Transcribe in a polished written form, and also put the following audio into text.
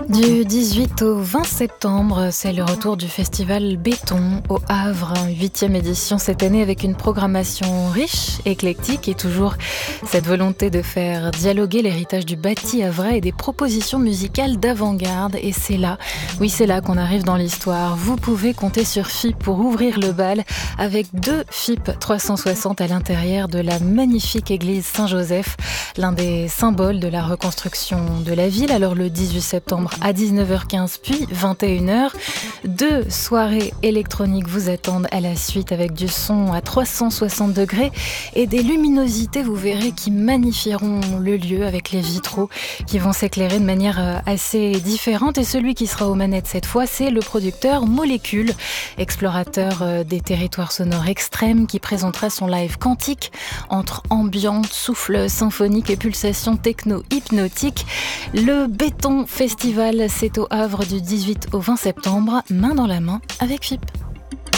Du 18 au 20 septembre, c'est le retour du festival Béton au Havre, 8e édition cette année avec une programmation riche, éclectique et toujours cette volonté de faire dialoguer l'héritage du bâti havrais et des propositions musicales d'avant-garde. Et c'est là, oui c'est là qu'on arrive dans l'histoire. Vous pouvez compter sur FIP pour ouvrir le bal avec 2 FIP 360 à l'intérieur de la magnifique église Saint-Joseph, l'un des symboles de la reconstruction de la ville. Alors le 18 septembre à 19h15 puis 21h. 2 soirées électroniques vous attendent à la suite avec du son à 360 degrés et des luminosités, vous verrez, qui magnifieront le lieu avec les vitraux qui vont s'éclairer de manière assez différente. Et celui qui sera aux manettes cette fois, c'est le producteur Molécule, explorateur des territoires sonores extrêmes, qui présentera son live quantique entre ambiance, souffle symphonique et pulsations techno-hypnotiques. Le Béton Festival, c'est au Havre du 18 au 20 septembre, main dans la main avec FIP.